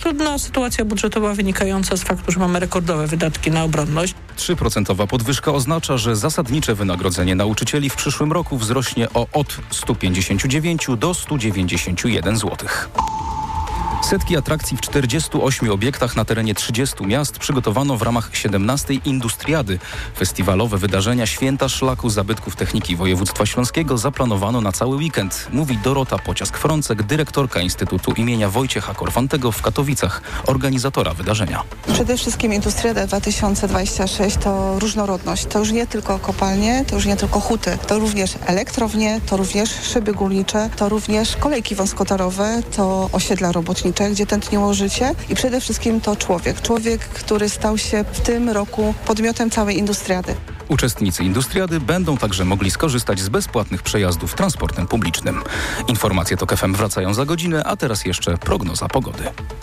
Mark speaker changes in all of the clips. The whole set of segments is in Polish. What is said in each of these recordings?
Speaker 1: trudna sytuacja budżetowa wynikająca z faktu, że mamy rekordowe wydatki na obronność.
Speaker 2: 3% podwyżka oznacza, że zasadnicze wynagrodzenie nauczycieli w przyszłym roku wzrośnie od 159 do 191 zł. Setki atrakcji w 48 obiektach na terenie 30 miast przygotowano w ramach 17. Industriady. Festiwalowe wydarzenia Święta Szlaku Zabytków Techniki Województwa Śląskiego zaplanowano na cały weekend, mówi Dorota Pociask-Frącek, dyrektorka Instytutu imienia Wojciecha Korfantego w Katowicach, organizatora wydarzenia.
Speaker 3: Przede wszystkim Industriada 2026 to różnorodność. To już nie tylko kopalnie, to już nie tylko huty, to również elektrownie, to również szyby górnicze, to również kolejki wąskotorowe, to osiedla robotnicze, gdzie tętniło życie i przede wszystkim to człowiek, który stał się w tym roku podmiotem całej Industriady.
Speaker 2: Uczestnicy Industriady będą także mogli skorzystać z bezpłatnych przejazdów transportem publicznym. Informacje TOK FM wracają za godzinę, a teraz jeszcze prognoza pogody.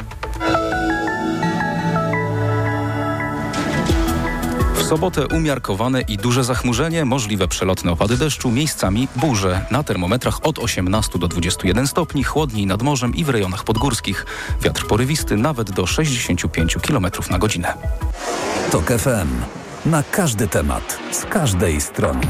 Speaker 2: W sobotę umiarkowane i duże zachmurzenie, możliwe przelotne opady deszczu, miejscami burze. Na termometrach od 18 do 21 stopni, chłodniej nad morzem i w rejonach podgórskich. Wiatr porywisty nawet do 65 km na godzinę.
Speaker 4: TOK FM. Na każdy temat, z każdej strony.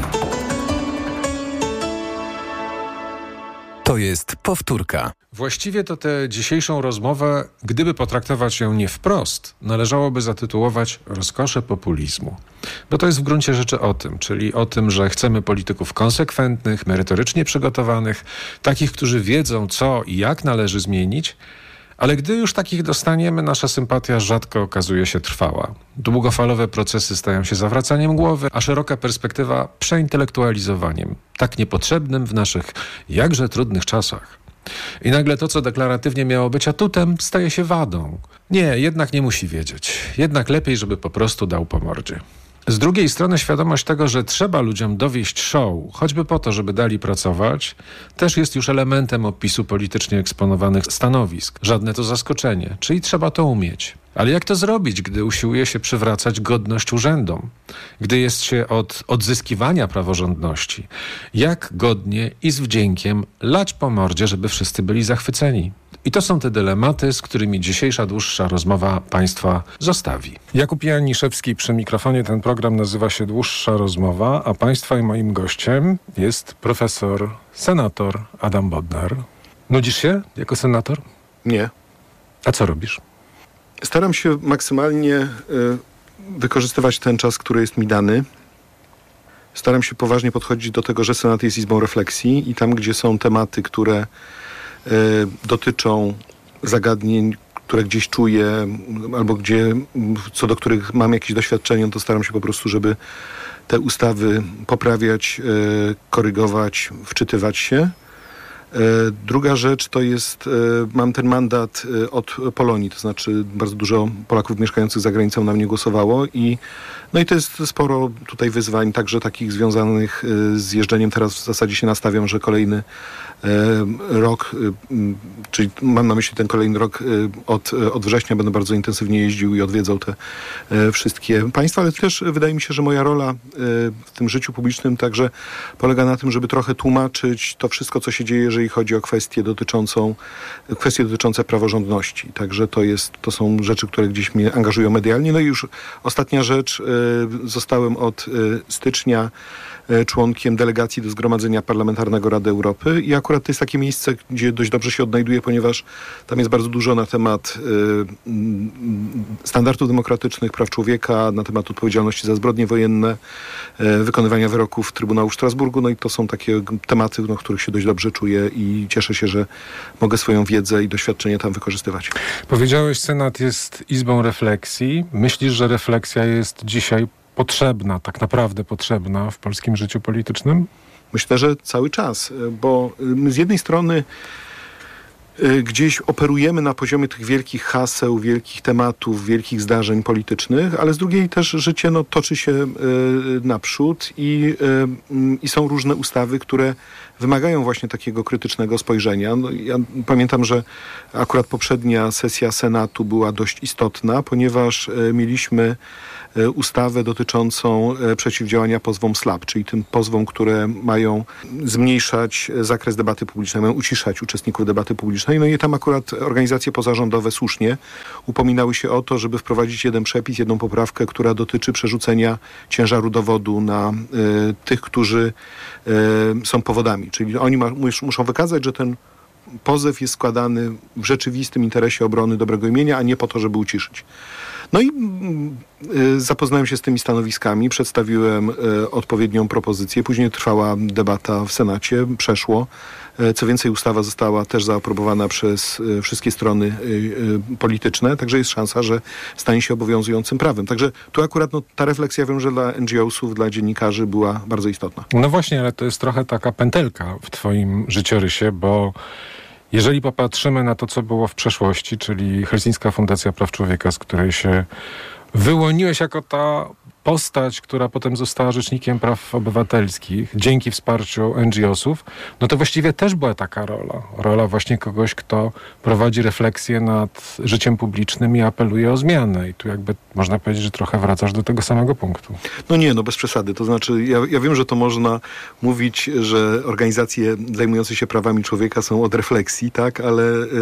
Speaker 4: To jest powtórka.
Speaker 5: Właściwie to tę dzisiejszą rozmowę, gdyby potraktować ją nie wprost, należałoby zatytułować Rozkosze populizmu. Bo to jest w gruncie rzeczy o tym, czyli o tym, że chcemy polityków konsekwentnych, merytorycznie przygotowanych, takich, którzy wiedzą, co i jak należy zmienić, ale gdy już takich dostaniemy, nasza sympatia rzadko okazuje się trwała. Długofalowe procesy stają się zawracaniem głowy, a szeroka perspektywa przeintelektualizowaniem, tak niepotrzebnym w naszych jakże trudnych czasach. I nagle to, co deklaratywnie miało być atutem, staje się wadą. Nie, jednak nie musi wiedzieć. Jednak lepiej, żeby po prostu dał po mordzie. Z drugiej strony świadomość tego, że trzeba ludziom dowieść show, choćby po to, żeby dali pracować, też jest już elementem opisu politycznie eksponowanych stanowisk. Żadne to zaskoczenie, czyli trzeba to umieć. Ale jak to zrobić, gdy usiłuje się przywracać godność urzędom? Gdy jest się od odzyskiwania praworządności? Jak godnie i z wdziękiem lać po mordzie, żeby wszyscy byli zachwyceni? I to są te dylematy, z którymi dzisiejsza dłuższa rozmowa Państwa zostawi. Jakub Janiszewski przy mikrofonie. Ten program nazywa się Dłuższa Rozmowa, a Państwa i moim gościem jest profesor, senator Adam Bodnar. Nudzisz się jako senator?
Speaker 6: Nie.
Speaker 5: A co robisz?
Speaker 6: Staram się maksymalnie wykorzystywać ten czas, który jest mi dany. Staram się poważnie podchodzić do tego, że Senat jest izbą refleksji i tam, gdzie są tematy, które dotyczą zagadnień, które gdzieś czuję albo co do których mam jakieś doświadczenie, to staram się po prostu, żeby te ustawy poprawiać, korygować, wczytywać się. Druga rzecz to jest, mam ten mandat od Polonii, to znaczy bardzo dużo Polaków mieszkających za granicą na mnie głosowało i to jest sporo tutaj wyzwań, także takich związanych z jeżdżeniem. Teraz w zasadzie się nastawiam, że kolejny rok, czyli mam na myśli ten kolejny rok od września będę bardzo intensywnie jeździł i odwiedzał te wszystkie państwa, ale też wydaje mi się, że moja rola w tym życiu publicznym także polega na tym, żeby trochę tłumaczyć to wszystko, co się dzieje, jeżeli chodzi o kwestie dotyczące praworządności. Także to są rzeczy, które gdzieś mnie angażują medialnie. No i już ostatnia rzecz, zostałem od stycznia członkiem delegacji do Zgromadzenia Parlamentarnego Rady Europy i akurat to jest takie miejsce, gdzie dość dobrze się odnajduję, ponieważ tam jest bardzo dużo na temat standardów demokratycznych, praw człowieka, na temat odpowiedzialności za zbrodnie wojenne, wykonywania wyroków Trybunału w Strasburgu. I to są takie tematy, których się dość dobrze czuję i cieszę się, że mogę swoją wiedzę i doświadczenie tam wykorzystywać.
Speaker 5: Powiedziałeś, Senat jest izbą refleksji. Myślisz, że refleksja jest dzisiaj potrzebna, tak naprawdę potrzebna w polskim życiu politycznym?
Speaker 6: Myślę, że cały czas, bo my z jednej strony gdzieś operujemy na poziomie tych wielkich haseł, wielkich tematów, wielkich zdarzeń politycznych, ale z drugiej też życie toczy się naprzód i są różne ustawy, które wymagają właśnie takiego krytycznego spojrzenia. No, ja pamiętam, że akurat poprzednia sesja Senatu była dość istotna, ponieważ mieliśmy ustawę dotyczącą przeciwdziałania pozwom SLAPP, czyli tym pozwom, które mają zmniejszać zakres debaty publicznej, mają uciszać uczestników debaty publicznej. No i tam akurat organizacje pozarządowe słusznie upominały się o to, żeby wprowadzić jeden przepis, jedną poprawkę, która dotyczy przerzucenia ciężaru dowodu na tych, którzy są powodami. Czyli oni muszą wykazać, że ten pozew jest składany w rzeczywistym interesie obrony dobrego imienia, a nie po to, żeby uciszyć. No i zapoznałem się z tymi stanowiskami, przedstawiłem odpowiednią propozycję. Później trwała debata w Senacie, przeszło. Co więcej, ustawa została też zaaprobowana przez wszystkie strony polityczne, także jest szansa, że stanie się obowiązującym prawem. Także tu akurat ta refleksja, wiem, że dla NGO-sów, dla dziennikarzy była bardzo istotna.
Speaker 5: No właśnie, ale to jest trochę taka pętelka w twoim życiorysie, bo jeżeli popatrzymy na to, co było w przeszłości, czyli Helsińska Fundacja Praw Człowieka, z której się wyłoniłeś jako ta postać, która potem została rzecznikiem praw obywatelskich dzięki wsparciu NGO-sów, no to właściwie też była taka rola. Rola właśnie kogoś, kto prowadzi refleksję nad życiem publicznym i apeluje o zmianę. I tu jakby można powiedzieć, że trochę wracasz do tego samego punktu.
Speaker 6: No nie, bez przesady. To znaczy, ja wiem, że to można mówić, że organizacje zajmujące się prawami człowieka są od refleksji, tak, ale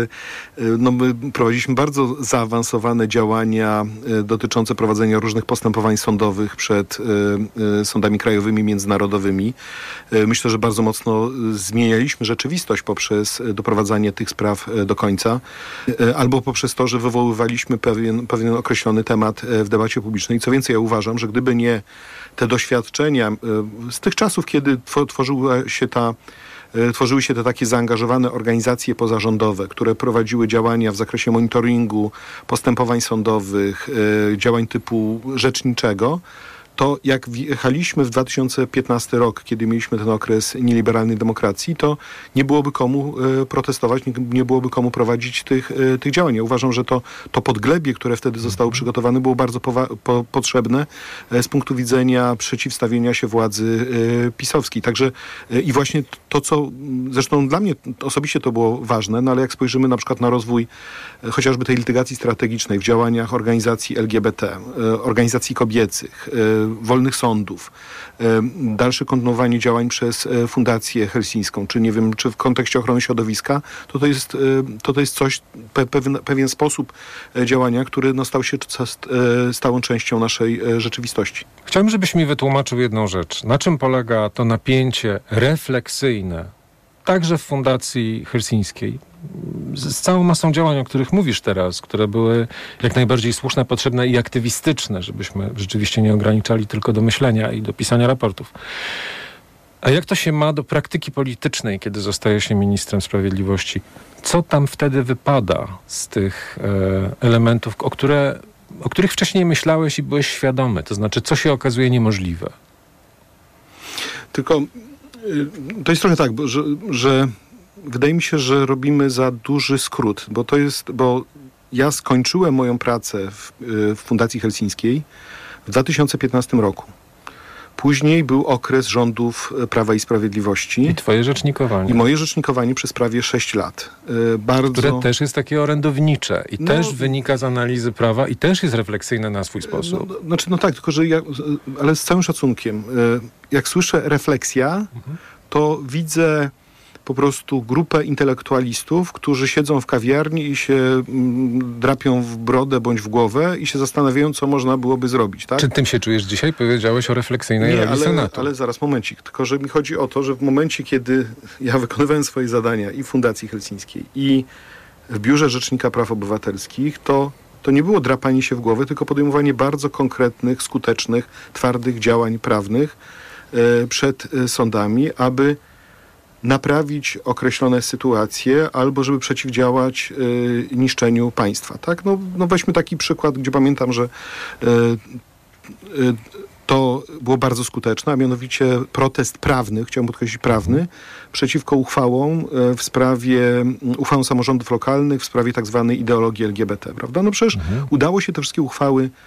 Speaker 6: my prowadziliśmy bardzo zaawansowane działania dotyczące prowadzenia różnych postępowań sądowych przed sądami krajowymi, międzynarodowymi. Myślę, że bardzo mocno zmienialiśmy rzeczywistość poprzez doprowadzanie tych spraw do końca, albo poprzez to, że wywoływaliśmy pewien określony temat w debacie publicznej. Co więcej, ja uważam, że gdyby nie te doświadczenia z tych czasów, kiedy tworzyły się te takie zaangażowane organizacje pozarządowe, które prowadziły działania w zakresie monitoringu, postępowań sądowych, działań typu rzeczniczego, to jak wjechaliśmy w 2015 rok, kiedy mieliśmy ten okres nieliberalnej demokracji, to nie byłoby komu protestować, nie byłoby komu prowadzić tych działań. Ja uważam, że to podglebie, które wtedy zostało przygotowane, było bardzo potrzebne z punktu widzenia przeciwstawienia się władzy pisowskiej. Także i właśnie to, co zresztą dla mnie osobiście to było ważne, no ale jak spojrzymy na przykład na rozwój chociażby tej litygacji strategicznej w działaniach organizacji LGBT, organizacji kobiecych, wolnych sądów, dalsze kontynuowanie działań przez Fundację Helsińską, czy nie wiem, czy w kontekście ochrony środowiska, to jest coś, pewien sposób działania, który stał się stałą częścią naszej rzeczywistości.
Speaker 5: Chciałbym, żebyś mi wytłumaczył jedną rzecz. Na czym polega to napięcie refleksyjne, także w Fundacji Helsińskiej, z całą masą działań, o których mówisz teraz, które były jak najbardziej słuszne, potrzebne i aktywistyczne, żebyśmy rzeczywiście nie ograniczali tylko do myślenia i do pisania raportów. A jak to się ma do praktyki politycznej, kiedy zostaje się ministrem sprawiedliwości? Co tam wtedy wypada z tych elementów, o których wcześniej myślałeś i byłeś świadomy? To znaczy, co się okazuje niemożliwe?
Speaker 6: Tylko to jest trochę tak, że wydaje mi się, że robimy za duży skrót, bo ja skończyłem moją pracę w Fundacji Helsińskiej w 2015 roku. Później był okres rządów Prawa i Sprawiedliwości.
Speaker 5: I twoje rzecznikowanie.
Speaker 6: I moje rzecznikowanie przez prawie 6 lat.
Speaker 5: Które też jest takie orędownicze i też wynika z analizy prawa i też jest refleksyjne na swój sposób.
Speaker 6: Tak, tylko że ale z całym szacunkiem. Jak słyszę refleksja, to widzę po prostu grupę intelektualistów, którzy siedzą w kawiarni i się drapią w brodę bądź w głowę i się zastanawiają, co można byłoby zrobić. Tak?
Speaker 5: Czy tym się czujesz dzisiaj? Powiedziałeś o refleksyjnej roli Senatu.
Speaker 6: Ale zaraz, momencik. Tylko, że mi chodzi o to, że w momencie, kiedy ja wykonywałem swoje zadania i w Fundacji Helsińskiej, i w Biurze Rzecznika Praw Obywatelskich, to nie było drapanie się w głowę, tylko podejmowanie bardzo konkretnych, skutecznych, twardych działań prawnych przed sądami, aby naprawić określone sytuacje albo żeby przeciwdziałać niszczeniu państwa. Tak? No weźmy taki przykład, gdzie pamiętam, że to było bardzo skuteczne, a mianowicie protest prawny, chciałbym podkreślić prawny, przeciwko uchwałom uchwałom samorządów lokalnych w sprawie tak zwanej ideologii LGBT. Prawda? No przecież udało się te wszystkie uchwały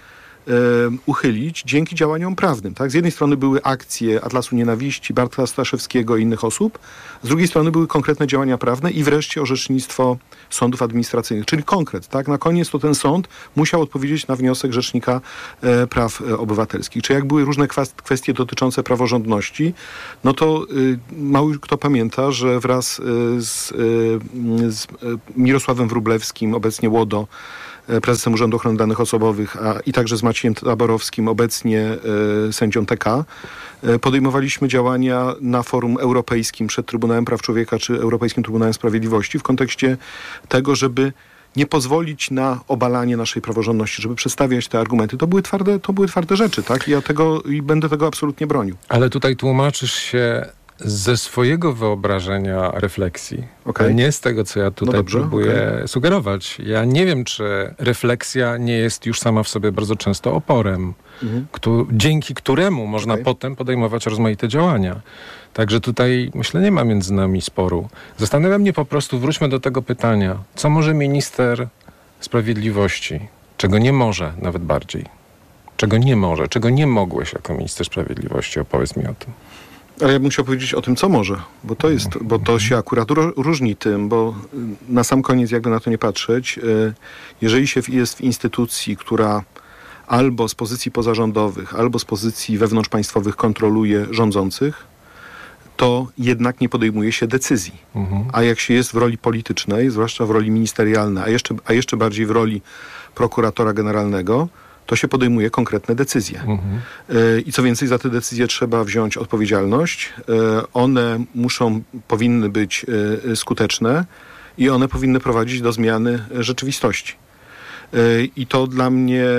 Speaker 6: uchylić dzięki działaniom prawnym. Tak? Z jednej strony były akcje Atlasu Nienawiści, Bartka Staszewskiego i innych osób, z drugiej strony były konkretne działania prawne i wreszcie orzecznictwo sądów administracyjnych, czyli konkret. Tak? Na koniec to ten sąd musiał odpowiedzieć na wniosek Rzecznika Praw Obywatelskich. Czy jak były różne kwestie dotyczące praworządności, no to mało kto pamięta, że wraz z Mirosławem Wróblewskim, obecnie Łodo, prezesem Urzędu Ochrony Danych Osobowych, i także z Maciejem Taborowskim, obecnie sędzią TK, podejmowaliśmy działania na forum europejskim przed Trybunałem Praw Człowieka czy Europejskim Trybunałem Sprawiedliwości w kontekście tego, żeby nie pozwolić na obalanie naszej praworządności, żeby przedstawiać te argumenty. To były twarde rzeczy, tak? I będę tego absolutnie bronił.
Speaker 5: Ale tutaj tłumaczysz się ze swojego wyobrażenia refleksji.
Speaker 6: Okay.
Speaker 5: Nie z tego, co ja tutaj próbuję sugerować. Ja nie wiem, czy refleksja nie jest już sama w sobie bardzo często oporem, dzięki któremu można potem podejmować rozmaite działania. Także tutaj, myślę, nie ma między nami sporu. Zastanawia mnie po prostu, wróćmy do tego pytania. Co może minister sprawiedliwości? Czego nie może, nawet bardziej? Czego nie może? Czego nie mogłeś jako minister sprawiedliwości? Opowiedz mi o tym.
Speaker 6: Ale ja bym chciał powiedzieć o tym, co może, bo to się akurat różni tym, bo na sam koniec, jakby na to nie patrzeć, jeżeli się jest w instytucji, która albo z pozycji pozarządowych, albo z pozycji wewnątrzpaństwowych kontroluje rządzących, to jednak nie podejmuje się decyzji. A jak się jest w roli politycznej, zwłaszcza w roli ministerialnej, a jeszcze bardziej w roli prokuratora generalnego, to się podejmuje konkretne decyzje. I co więcej, za te decyzje trzeba wziąć odpowiedzialność. One powinny być skuteczne i one powinny prowadzić do zmiany rzeczywistości. I to dla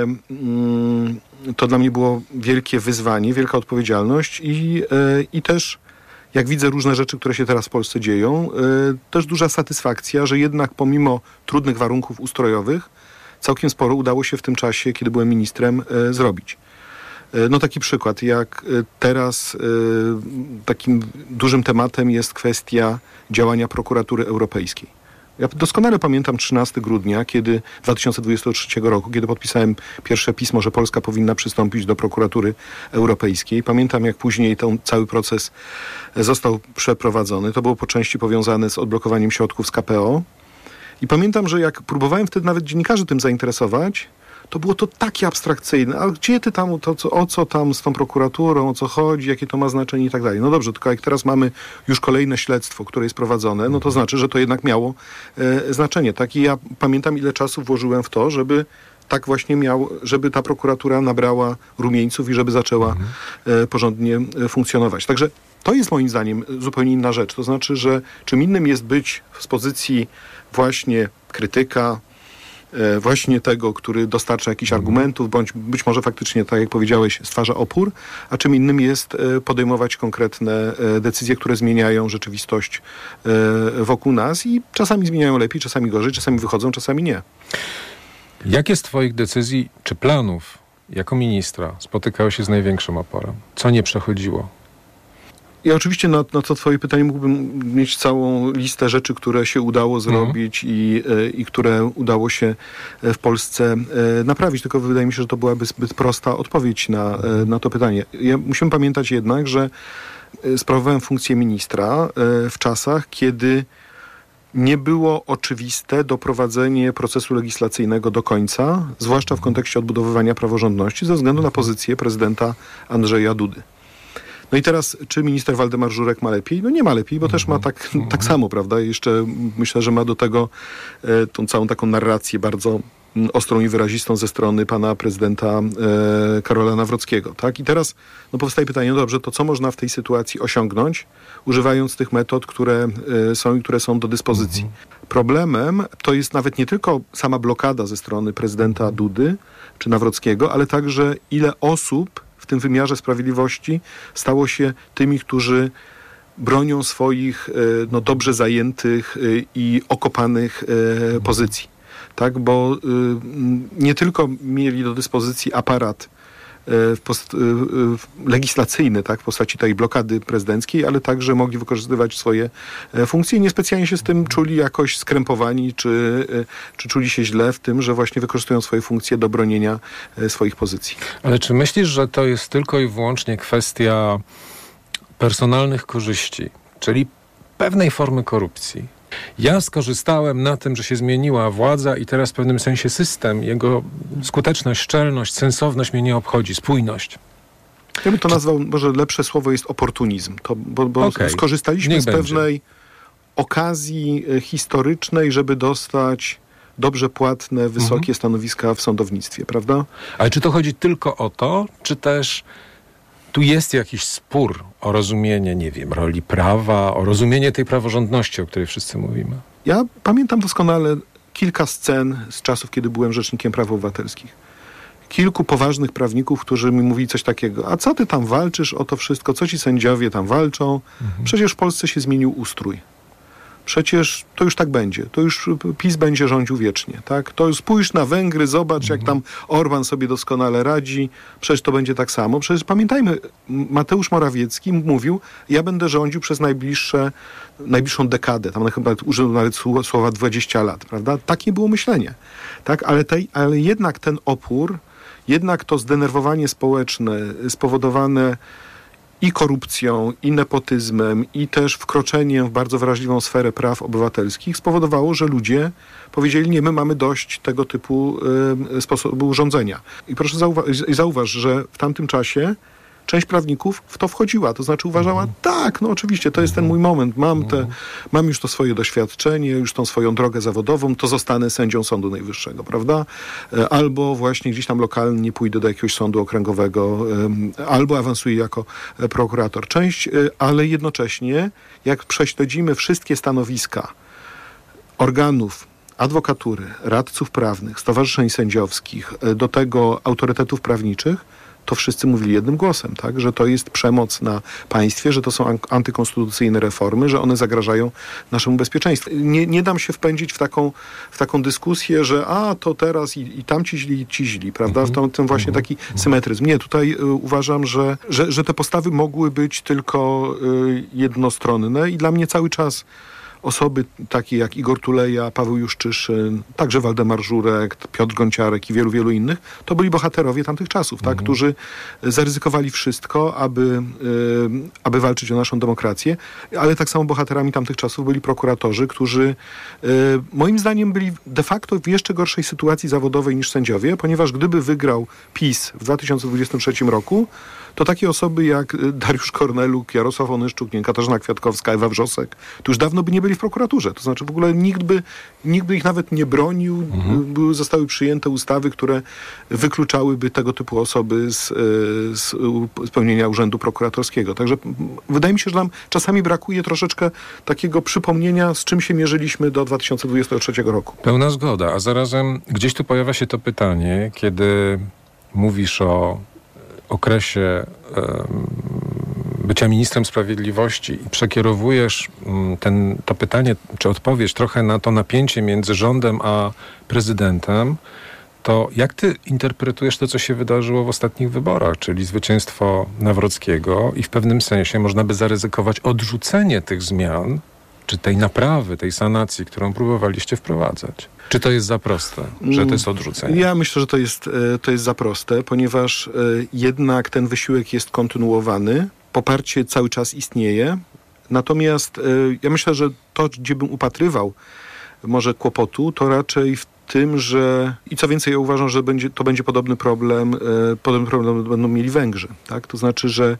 Speaker 6: mnie było wielkie wyzwanie, wielka odpowiedzialność i też, jak widzę różne rzeczy, które się teraz w Polsce dzieją, też duża satysfakcja, że jednak pomimo trudnych warunków ustrojowych całkiem sporo udało się w tym czasie, kiedy byłem ministrem, zrobić. No taki przykład, jak teraz takim dużym tematem jest kwestia działania prokuratury europejskiej. Ja doskonale pamiętam 13 grudnia 2023 roku, kiedy podpisałem pierwsze pismo, że Polska powinna przystąpić do prokuratury europejskiej. Pamiętam, jak później ten cały proces został przeprowadzony. To było po części powiązane z odblokowaniem środków z KPO. I pamiętam, że jak próbowałem wtedy nawet dziennikarzy tym zainteresować, to było to takie abstrakcyjne. A gdzie ty tam, o co tam z tą prokuraturą, o co chodzi, jakie to ma znaczenie i tak dalej. No dobrze, tylko jak teraz mamy już kolejne śledztwo, które jest prowadzone, no to znaczy, że to jednak miało znaczenie. Tak? I ja pamiętam, ile czasu włożyłem w to, żeby tak właśnie żeby ta prokuratura nabrała rumieńców i żeby zaczęła porządnie funkcjonować. Także to jest moim zdaniem zupełnie inna rzecz. To znaczy, że czym innym jest być z pozycji właśnie krytyka, właśnie tego, który dostarcza jakichś argumentów, bądź być może faktycznie, tak jak powiedziałeś, stwarza opór, a czym innym jest podejmować konkretne decyzje, które zmieniają rzeczywistość wokół nas i czasami zmieniają lepiej, czasami gorzej, czasami wychodzą, czasami nie.
Speaker 5: Jakie z twoich decyzji czy planów jako ministra spotykały się z największym oporem? Co nie przechodziło?
Speaker 6: Ja oczywiście na to twoje pytanie mógłbym mieć całą listę rzeczy, które się udało zrobić i które udało się w Polsce naprawić. Tylko wydaje mi się, że to byłaby zbyt prosta odpowiedź na to pytanie. Musimy pamiętać jednak, że sprawowałem funkcję ministra w czasach, kiedy nie było oczywiste doprowadzenie procesu legislacyjnego do końca, zwłaszcza w kontekście odbudowywania praworządności, ze względu na pozycję prezydenta Andrzeja Dudy. No i teraz, czy minister Waldemar Żurek ma lepiej? No nie ma lepiej, bo też ma tak samo, prawda? Jeszcze myślę, że ma do tego tą całą taką narrację bardzo ostrą i wyrazistą ze strony pana prezydenta Karola Nawrockiego. Tak? I teraz powstaje pytanie, no dobrze, to co można w tej sytuacji osiągnąć, używając tych metod, które są i które są do dyspozycji. Problemem to jest nawet nie tylko sama blokada ze strony prezydenta Dudy czy Nawrockiego, ale także ile osób w tym wymiarze sprawiedliwości stało się tymi, którzy bronią swoich dobrze zajętych i okopanych pozycji. Tak? Bo nie tylko mieli do dyspozycji aparat legislacyjne, tak, w postaci tej blokady prezydenckiej, ale także mogli wykorzystywać swoje funkcje i niespecjalnie się z tym czuli jakoś skrępowani, czy czuli się źle w tym, że właśnie wykorzystują swoje funkcje do bronienia swoich pozycji.
Speaker 5: Ale czy myślisz, że to jest tylko i wyłącznie kwestia personalnych korzyści, czyli pewnej formy korupcji? Ja skorzystałem na tym, że się zmieniła władza i teraz w pewnym sensie system, jego skuteczność, szczelność, sensowność mnie nie obchodzi, spójność.
Speaker 6: Ja bym to nazwał, może lepsze słowo jest oportunizm, bo skorzystaliśmy z pewnej okazji historycznej, żeby dostać dobrze płatne, wysokie stanowiska w sądownictwie, prawda?
Speaker 5: Ale czy to chodzi tylko o to, czy też tu jest jakiś spór o rozumienie, nie wiem, roli prawa, o rozumienie tej praworządności, o której wszyscy mówimy?
Speaker 6: Ja pamiętam doskonale kilka scen z czasów, kiedy byłem rzecznikiem praw obywatelskich. Kilku poważnych prawników, którzy mi mówili coś takiego: a co ty tam walczysz o to wszystko, co ci sędziowie tam walczą? Przecież w Polsce się zmienił ustrój. Przecież to już tak będzie. To już PiS będzie rządził wiecznie, tak? To spójrz na Węgry, zobacz, jak tam Orban sobie doskonale radzi. Przecież to będzie tak samo. Przecież pamiętajmy, Mateusz Morawiecki mówił: ja będę rządził przez najbliższą dekadę. Tam chyba użył nawet słowa 20 lat, prawda? Takie było myślenie, tak? Ale jednak ten opór, jednak to zdenerwowanie społeczne spowodowane i korupcją, i nepotyzmem, i też wkroczeniem w bardzo wrażliwą sferę praw obywatelskich spowodowało, że ludzie powiedzieli: nie, my mamy dość tego typu sposobu rządzenia. I proszę zauważ, że w tamtym czasie część prawników w to wchodziła, to znaczy uważała: tak, no oczywiście, to jest ten mój moment, mam już to swoje doświadczenie, już tą swoją drogę zawodową, to zostanę sędzią Sądu Najwyższego, prawda? Albo właśnie gdzieś tam lokalnie pójdę do jakiegoś sądu okręgowego, albo awansuję jako prokurator. Ale jednocześnie, jak prześledzimy wszystkie stanowiska organów adwokatury, radców prawnych, stowarzyszeń sędziowskich, do tego autorytetów prawniczych, to wszyscy mówili jednym głosem, tak? Że to jest przemoc na państwie, że to są antykonstytucyjne reformy, że one zagrażają naszemu bezpieczeństwu. Nie dam się wpędzić w taką dyskusję, że to teraz i tamci źli, i ci źli, prawda? W tym właśnie taki symetryzm. Nie, tutaj uważam, że te postawy mogły być tylko jednostronne i dla mnie cały czas osoby takie jak Igor Tuleja, Paweł Juszczyszyn, także Waldemar Żurek, Piotr Gonciarek i wielu, wielu innych, to byli bohaterowie tamtych czasów, tak, którzy zaryzykowali wszystko, aby walczyć o naszą demokrację, ale tak samo bohaterami tamtych czasów byli prokuratorzy, którzy moim zdaniem byli de facto w jeszcze gorszej sytuacji zawodowej niż sędziowie, ponieważ gdyby wygrał PiS w 2023 roku, to takie osoby jak Dariusz Korneluk, Jarosław Onyszczuk, Katarzyna Kwiatkowska, Ewa Wrzosek, to już dawno by nie byli w prokuraturze. To znaczy w ogóle nikt by ich nawet nie bronił. Zostały przyjęte ustawy, które wykluczałyby tego typu osoby z pełnienia urzędu prokuratorskiego. Także wydaje mi się, że nam czasami brakuje troszeczkę takiego przypomnienia, z czym się mierzyliśmy do 2023 roku.
Speaker 5: Pełna zgoda, a zarazem gdzieś tu pojawia się to pytanie, kiedy mówisz o okresie bycia ministrem sprawiedliwości i przekierowujesz to pytanie, czy odpowiedź trochę na to napięcie między rządem a prezydentem, to jak ty interpretujesz to, co się wydarzyło w ostatnich wyborach, czyli zwycięstwo Nawrockiego i w pewnym sensie można by zaryzykować odrzucenie tych zmian, czy tej naprawy, tej sanacji, którą próbowaliście wprowadzać? Czy to jest za proste, że to jest odrzucenie?
Speaker 6: Ja myślę, że to jest za proste, ponieważ jednak ten wysiłek jest kontynuowany, poparcie cały czas istnieje, natomiast ja myślę, że to, gdzie bym upatrywał może kłopotu, to raczej w tym, że i co więcej, ja uważam, że to będzie podobny problem będą mieli Węgrzy, tak? To znaczy, że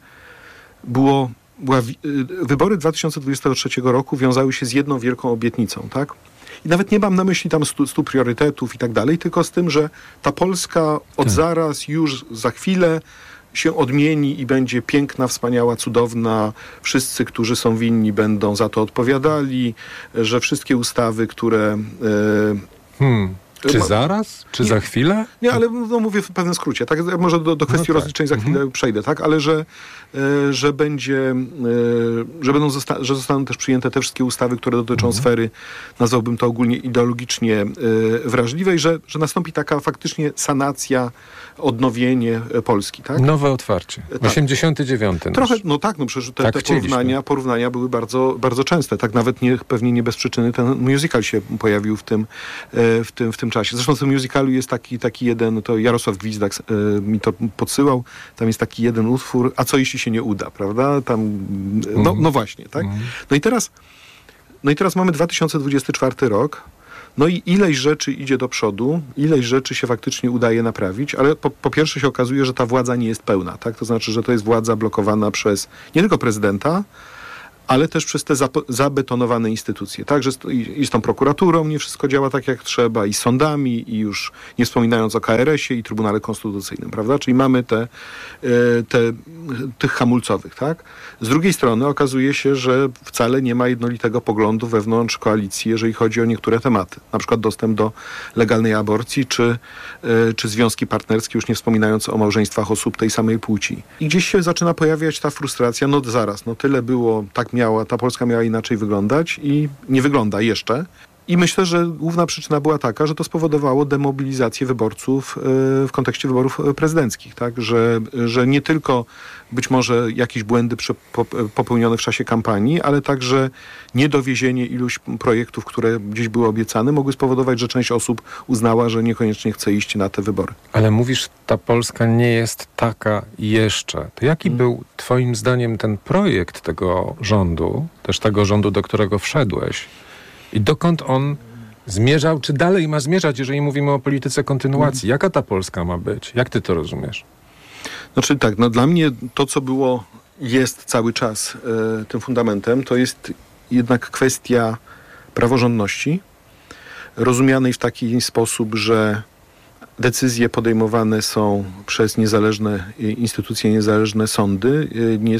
Speaker 6: wybory 2023 roku wiązały się z jedną wielką obietnicą, tak? I nawet nie mam na myśli tam 100 priorytetów i tak dalej, tylko z tym, że ta Polska od zaraz, już za chwilę się odmieni i będzie piękna, wspaniała, cudowna. Wszyscy, którzy są winni, będą za to odpowiadali, że wszystkie ustawy, które
Speaker 5: Czy zaraz? Czy za chwilę?
Speaker 6: Nie, ale mówię w pewnym skrócie. Tak? Może do kwestii rozliczeń za chwilę przejdę, tak? Ale że zostaną też przyjęte te wszystkie ustawy, które dotyczą sfery, nazwałbym to ogólnie ideologicznie wrażliwej, że nastąpi taka faktycznie sanacja, odnowienie Polski, tak?
Speaker 5: Nowe otwarcie.
Speaker 6: Tak.
Speaker 5: 89.
Speaker 6: Trochę, przecież te porównania były bardzo, bardzo częste. Tak nawet pewnie nie bez przyczyny ten musical się pojawił w tym czasie. Zresztą w tym musicalu jest taki jeden, to Jarosław Gwizdak mi to podsyłał, tam jest taki jeden utwór, a co jeśli się nie uda, prawda? Tam, no właśnie, tak? No i teraz mamy 2024 rok, no i ileś rzeczy idzie do przodu, ileś rzeczy się faktycznie udaje naprawić, ale po pierwsze się okazuje, że ta władza nie jest pełna, tak? To znaczy, że to jest władza blokowana przez nie tylko prezydenta, ale też przez te zabetonowane instytucje. Także i z tą prokuraturą nie wszystko działa tak, jak trzeba, i z sądami, i już nie wspominając o KRS-ie i Trybunale Konstytucyjnym, prawda? Czyli mamy tych hamulcowych, tak? Z drugiej strony okazuje się, że wcale nie ma jednolitego poglądu wewnątrz koalicji, jeżeli chodzi o niektóre tematy. Na przykład dostęp do legalnej aborcji, czy związki partnerskie, już nie wspominając o małżeństwach osób tej samej płci. I gdzieś się zaczyna pojawiać ta frustracja, tyle było, ta Polska miała inaczej wyglądać i nie wygląda jeszcze. I myślę, że główna przyczyna była taka, że to spowodowało demobilizację wyborców w kontekście wyborów prezydenckich, tak? Że nie tylko być może jakieś błędy popełnione w czasie kampanii, ale także niedowiezienie iluś projektów, które gdzieś były obiecane, mogły spowodować, że część osób uznała, że niekoniecznie chce iść na te wybory.
Speaker 5: Ale mówisz, ta Polska nie jest taka jeszcze. To jaki był twoim zdaniem ten projekt tego rządu, też tego rządu, do którego wszedłeś? I dokąd on zmierzał, czy dalej ma zmierzać, jeżeli mówimy o polityce kontynuacji? Jaka ta Polska ma być? Jak ty to rozumiesz?
Speaker 6: Znaczy tak, dla mnie to, co jest cały czas tym fundamentem, to jest jednak kwestia praworządności, rozumianej w taki sposób, że decyzje podejmowane są przez niezależne instytucje, niezależne sądy,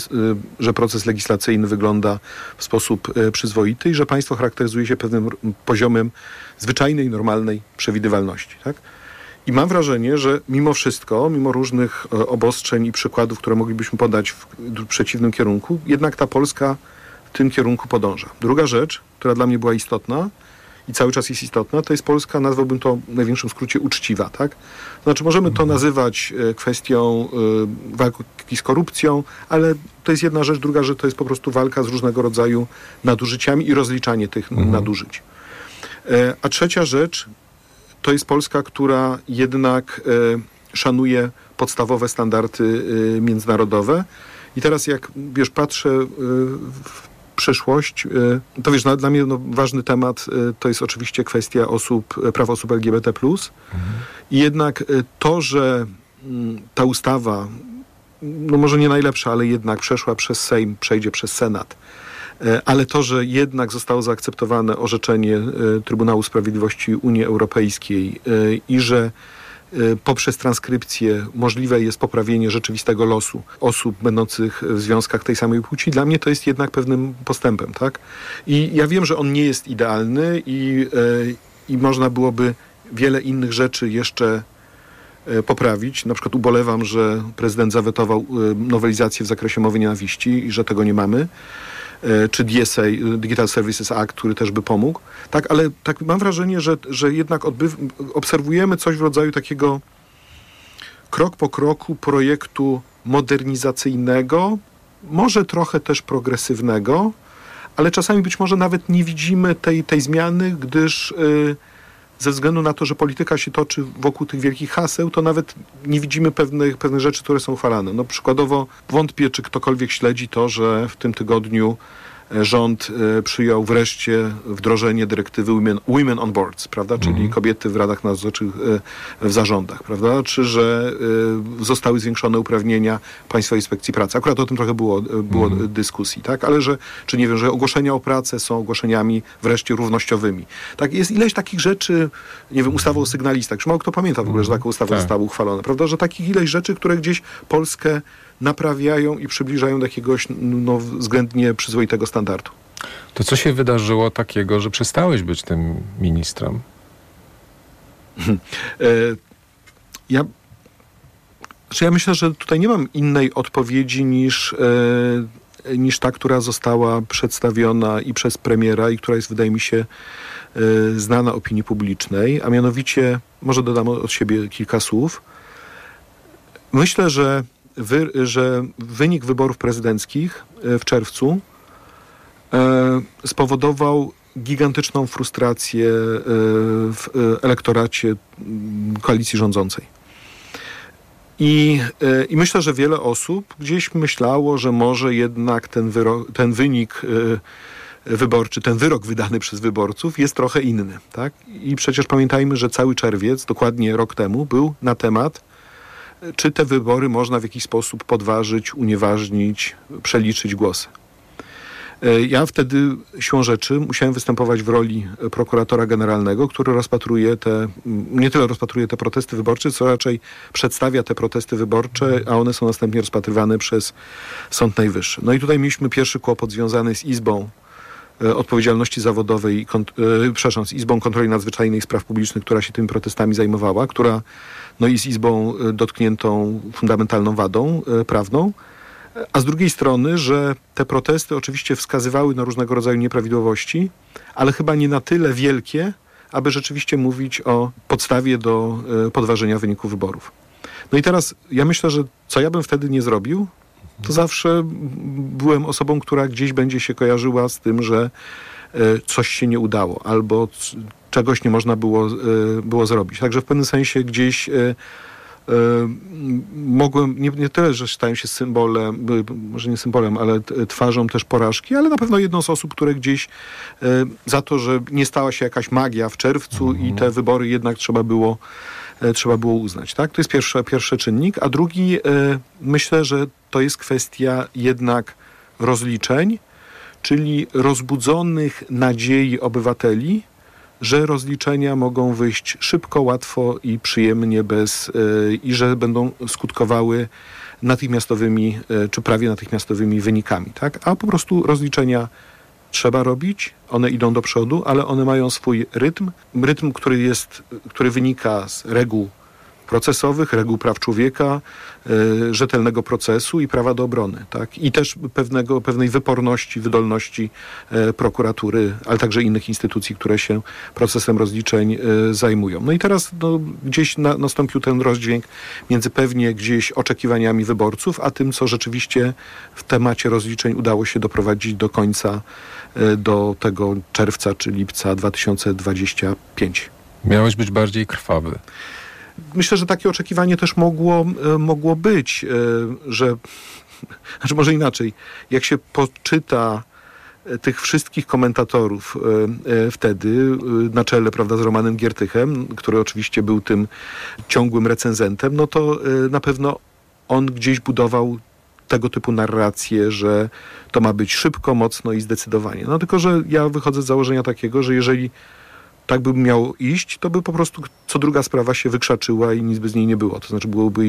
Speaker 6: że proces legislacyjny wygląda w sposób przyzwoity i że państwo charakteryzuje się pewnym poziomem zwyczajnej, normalnej przewidywalności. Tak? I mam wrażenie, że mimo wszystko, mimo różnych obostrzeń i przykładów, które moglibyśmy podać w przeciwnym kierunku, jednak ta Polska w tym kierunku podąża. Druga rzecz, która dla mnie była istotna, i cały czas jest istotna, to jest Polska, nazwałbym to w największym skrócie uczciwa, tak? Znaczy możemy to nazywać kwestią walki z korupcją, ale to jest jedna rzecz, druga rzecz to jest po prostu walka z różnego rodzaju nadużyciami i rozliczanie tych nadużyć. A trzecia rzecz to jest Polska, która jednak szanuje podstawowe standardy międzynarodowe. I teraz jak patrzę w przyszłość, to dla mnie ważny temat to jest oczywiście kwestia praw osób LGBT+. I jednak to, że ta ustawa, może nie najlepsza, ale jednak przeszła przez Sejm, przejdzie przez Senat, ale to, że jednak zostało zaakceptowane orzeczenie Trybunału Sprawiedliwości Unii Europejskiej i że poprzez transkrypcję możliwe jest poprawienie rzeczywistego losu osób będących w związkach tej samej płci, dla mnie to jest jednak pewnym postępem, tak? I ja wiem, że on nie jest idealny i można byłoby wiele innych rzeczy jeszcze poprawić. Na przykład ubolewam, że prezydent zawetował nowelizację w zakresie mowy nienawiści i że tego nie mamy. Czy DSA, Digital Services Act, który też by pomógł. Tak, ale tak mam wrażenie, że jednak obserwujemy coś w rodzaju takiego krok po kroku projektu modernizacyjnego, może trochę też progresywnego, ale czasami być może nawet nie widzimy tej zmiany, gdyż ze względu na to, że polityka się toczy wokół tych wielkich haseł, to nawet nie widzimy pewnych rzeczy, które są uchwalane. Przykładowo wątpię, czy ktokolwiek śledzi to, że w tym tygodniu rząd przyjął wreszcie wdrożenie dyrektywy Women on Boards, prawda? Czyli kobiety w radach nadzorczych, w zarządach, prawda? Czy że zostały zwiększone uprawnienia Państwowej Inspekcji Pracy. Akurat o tym trochę było dyskusji, tak? Ale że ogłoszenia o pracę są ogłoszeniami wreszcie równościowymi. Tak? Jest ileś takich rzeczy, ustawa o sygnalistach. Już mało kto pamięta w ogóle, że taka ustawa została uchwalona, prawda? Że takich ileś rzeczy, które gdzieś Polskę naprawiają i przybliżają do jakiegoś względnie przyzwoitego standardu.
Speaker 5: To co się wydarzyło takiego, że przestałeś być tym ministrem?
Speaker 6: Ja myślę, że tutaj nie mam innej odpowiedzi niż ta, która została przedstawiona i przez premiera i która jest, wydaje mi się, znana opinii publicznej, a mianowicie, może dodam od siebie kilka słów. Myślę, że wynik wyborów prezydenckich w czerwcu spowodował gigantyczną frustrację w elektoracie koalicji rządzącej. I myślę, że wiele osób gdzieś myślało, że może jednak ten wynik wyborczy, ten wyrok wydany przez wyborców jest trochę inny. Tak? I przecież pamiętajmy, że cały czerwiec, dokładnie rok temu, był na temat, czy te wybory można w jakiś sposób podważyć, unieważnić, przeliczyć głosy. Ja wtedy siłą rzeczy musiałem występować w roli prokuratora generalnego, który nie tyle rozpatruje te protesty wyborcze, co raczej przedstawia te protesty wyborcze, a one są następnie rozpatrywane przez Sąd Najwyższy. No i tutaj mieliśmy pierwszy kłopot związany z Izbą Odpowiedzialności Zawodowej, z Izbą Kontroli Nadzwyczajnej i Spraw Publicznych, która się tymi protestami zajmowała, która jest izbą dotkniętą fundamentalną wadą prawną. A z drugiej strony, że te protesty oczywiście wskazywały na różnego rodzaju nieprawidłowości, ale chyba nie na tyle wielkie, aby rzeczywiście mówić o podstawie do podważenia wyniku wyborów. No i teraz ja myślę, że co ja bym wtedy nie zrobił, to zawsze byłem osobą, która gdzieś będzie się kojarzyła z tym, że coś się nie udało albo czegoś nie można było zrobić. Także w pewnym sensie gdzieś mogłem, nie tyle, że stałem się symbolem, może nie symbolem, ale twarzą też porażki, ale na pewno jedną z osób, które gdzieś za to, że nie stała się jakaś magia w czerwcu i te wybory jednak trzeba było uznać. Tak? To jest pierwszy czynnik, a drugi, myślę, że to jest kwestia jednak rozliczeń, czyli rozbudzonych nadziei obywateli, że rozliczenia mogą wyjść szybko, łatwo i przyjemnie i że będą skutkowały natychmiastowymi, czy prawie natychmiastowymi wynikami. Tak? A po prostu rozliczenia trzeba robić, one idą do przodu, ale one mają swój rytm, który wynika z reguł procesowych, reguł praw człowieka, rzetelnego procesu i prawa do obrony. Tak? I też pewnej wyporności, wydolności prokuratury, ale także innych instytucji, które się procesem rozliczeń zajmują. No i teraz gdzieś nastąpił ten rozdźwięk między pewnie gdzieś oczekiwaniami wyborców, a tym, co rzeczywiście w temacie rozliczeń udało się doprowadzić do końca, do tego czerwca czy lipca 2025.
Speaker 5: Miałeś być bardziej krwawy.
Speaker 6: Myślę, że takie oczekiwanie też mogło być, znaczy może inaczej, jak się poczyta tych wszystkich komentatorów wtedy na czele, prawda, z Romanem Giertychem, który oczywiście był tym ciągłym recenzentem, no to na pewno on gdzieś budował tego typu narrację, że to ma być szybko, mocno i zdecydowanie. No tylko, że ja wychodzę z założenia takiego, że jeżeli tak by miało iść, to by po prostu co druga sprawa się wykrzaczyła i nic by z niej nie było. To znaczy byłaby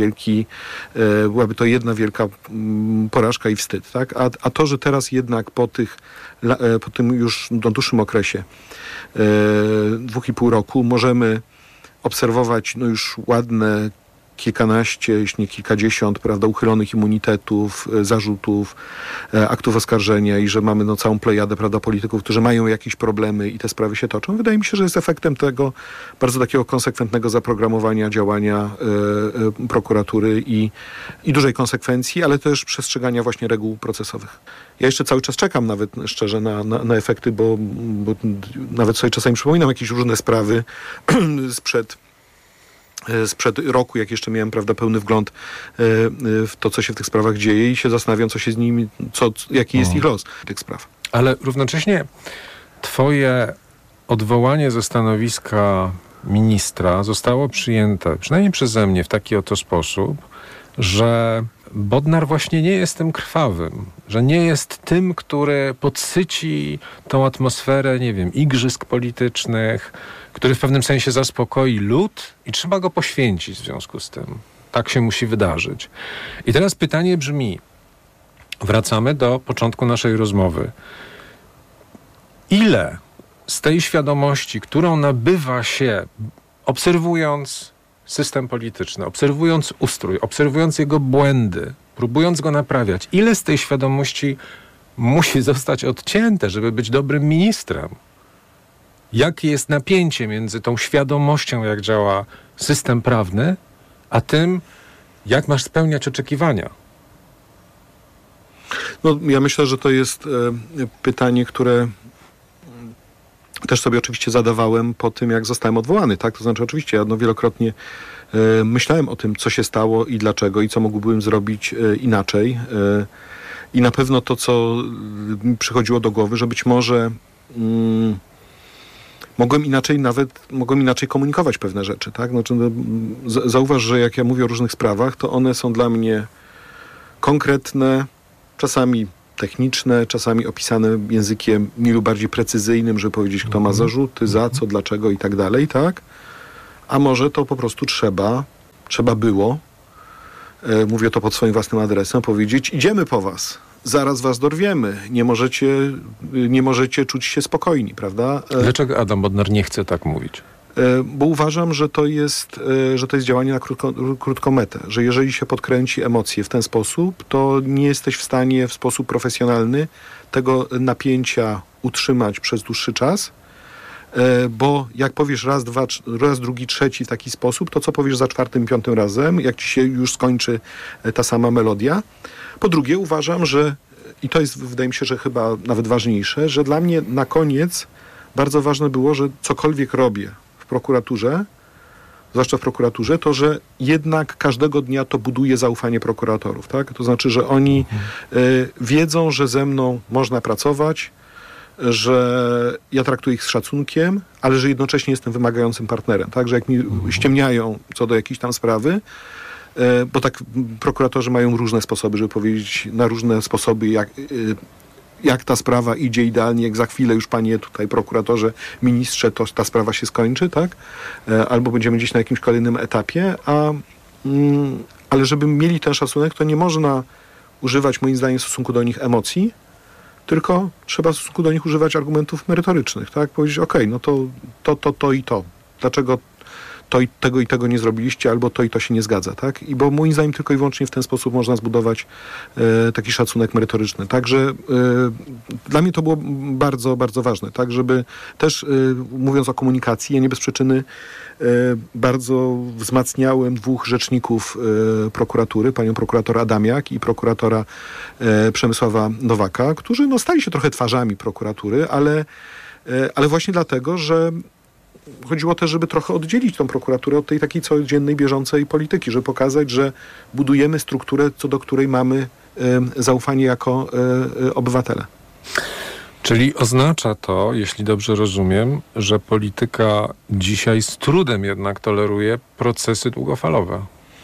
Speaker 6: to jedna wielka porażka i wstyd. Tak? A to, że teraz jednak po tym już dłuższym okresie 2,5 roku możemy obserwować już ładne kilkanaście, jeśli nie kilkadziesiąt, prawda, uchylonych immunitetów, zarzutów, aktów oskarżenia i że mamy całą plejadę, prawda, polityków, którzy mają jakieś problemy i te sprawy się toczą. Wydaje mi się, że jest efektem tego bardzo takiego konsekwentnego zaprogramowania działania prokuratury i dużej konsekwencji, ale też przestrzegania właśnie reguł procesowych. Ja jeszcze cały czas czekam nawet szczerze na efekty, bo nawet sobie czasami przypominam jakieś różne sprawy sprzed roku, jak jeszcze miałem, prawda, pełny wgląd w to, co się w tych sprawach dzieje i się zastanawiam, co się z nimi, jaki jest ich los tych spraw.
Speaker 5: Ale równocześnie twoje odwołanie ze stanowiska ministra zostało przyjęte, przynajmniej przeze mnie, w taki oto sposób, że Bodnar właśnie nie jest tym krwawym, że nie jest tym, który podsyci tą atmosferę, nie wiem, igrzysk politycznych, który w pewnym sensie zaspokoi lud i trzeba go poświęcić w związku z tym. Tak się musi wydarzyć. I teraz pytanie brzmi, wracamy do początku naszej rozmowy. Ile z tej świadomości, którą nabywa się obserwując system polityczny, obserwując ustrój, obserwując jego błędy, próbując go naprawiać, ile z tej świadomości musi zostać odcięte, żeby być dobrym ministrem? Jakie jest napięcie między tą świadomością, jak działa system prawny, a tym, jak masz spełniać oczekiwania?
Speaker 6: No, ja myślę, że to jest pytanie, które też sobie oczywiście zadawałem po tym, jak zostałem odwołany, tak? To znaczy oczywiście ja wielokrotnie myślałem o tym, co się stało i dlaczego i co mógłbym zrobić inaczej. I na pewno to, co mi przychodziło do głowy, że być może mogłem inaczej komunikować pewne rzeczy, tak? Znaczy, zauważ, że jak ja mówię o różnych sprawach, to one są dla mnie konkretne, czasami techniczne, czasami opisane językiem mniej lub bardziej precyzyjnym, żeby powiedzieć, kto ma zarzuty, za co, dlaczego i tak dalej, tak? A może to po prostu trzeba było, mówię to pod swoim własnym adresem, powiedzieć, idziemy po was, zaraz was dorwiemy, nie możecie czuć się spokojni, prawda?
Speaker 5: Dlaczego Adam Bodnar nie chce tak mówić?
Speaker 6: Bo uważam, że to jest działanie na krótką metę, że jeżeli się podkręci emocje w ten sposób, to nie jesteś w stanie w sposób profesjonalny tego napięcia utrzymać przez dłuższy czas, bo jak powiesz raz, drugi, trzeci w taki sposób, to co powiesz za czwartym, piątym razem, jak ci się już skończy ta sama melodia. Po drugie, uważam, że, i to jest, wydaje mi się, że chyba nawet ważniejsze, że dla mnie na koniec bardzo ważne było, że cokolwiek robię w prokuraturze, zwłaszcza w prokuraturze, to, że jednak każdego dnia to buduje zaufanie prokuratorów, tak? To znaczy, że oni wiedzą, że ze mną można pracować, że ja traktuję ich z szacunkiem, ale że jednocześnie jestem wymagającym partnerem, tak? Że jak mi ściemniają co do jakiejś tam sprawy, bo tak prokuratorzy mają różne sposoby, żeby powiedzieć na różne sposoby, jak ta sprawa idzie idealnie, jak za chwilę już panie tutaj prokuratorze, ministrze, to ta sprawa się skończy, tak? Albo będziemy gdzieś na jakimś kolejnym etapie, ale żeby mieli ten szacunek, to nie można używać moim zdaniem w stosunku do nich emocji, tylko trzeba w stosunku do nich używać argumentów merytorycznych, tak? Powiedzieć, okej, no to i to. Dlaczego tego i tego nie zrobiliście, albo to i to się nie zgadza, tak? I bo moim zdaniem tylko i wyłącznie w ten sposób można zbudować taki szacunek merytoryczny. Także dla mnie to było bardzo, bardzo ważne, tak? Żeby też, mówiąc o komunikacji, ja nie bez przyczyny bardzo wzmacniałem dwóch rzeczników prokuratury, panią prokurator Adamiak i prokuratora Przemysława Nowaka, którzy stali się trochę twarzami prokuratury, ale właśnie dlatego, że chodziło też, żeby trochę oddzielić tą prokuraturę od tej takiej codziennej, bieżącej polityki, żeby pokazać, że budujemy strukturę, co do której mamy zaufanie jako obywatele.
Speaker 5: Czyli oznacza to, jeśli dobrze rozumiem, że polityka dzisiaj z trudem jednak toleruje procesy długofalowe.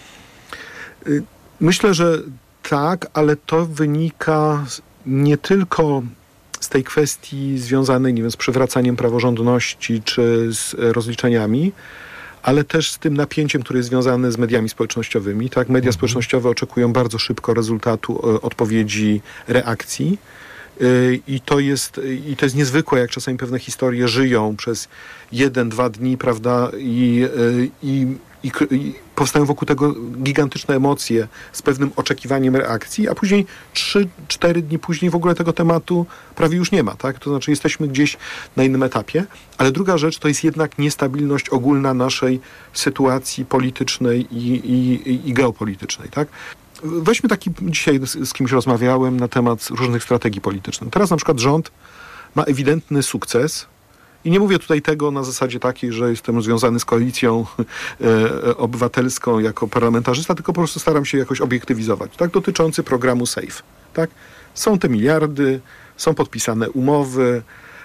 Speaker 6: Myślę, że tak, ale to wynika nie tylko z tej kwestii związanej, nie wiem, z przywracaniem praworządności czy z rozliczeniami, ale też z tym napięciem, które jest związane z mediami społecznościowymi. Tak? Media społecznościowe oczekują bardzo szybko rezultatu, odpowiedzi, reakcji. I to jest niezwykłe, jak czasami pewne historie żyją przez 1-2 dni, prawda, i powstają wokół tego gigantyczne emocje z pewnym oczekiwaniem reakcji, a później 3-4 dni później w ogóle tego tematu prawie już nie ma, tak? To znaczy jesteśmy gdzieś na innym etapie, ale druga rzecz to jest jednak niestabilność ogólna naszej sytuacji politycznej i geopolitycznej, tak? Weźmy taki, dzisiaj z kimś rozmawiałem na temat różnych strategii politycznych. Teraz na przykład rząd ma ewidentny sukces i nie mówię tutaj tego na zasadzie takiej, że jestem związany z koalicją obywatelską jako parlamentarzysta, tylko po prostu staram się jakoś obiektywizować, tak? Dotyczący programu SAFE, tak? Są te miliardy, są podpisane umowy,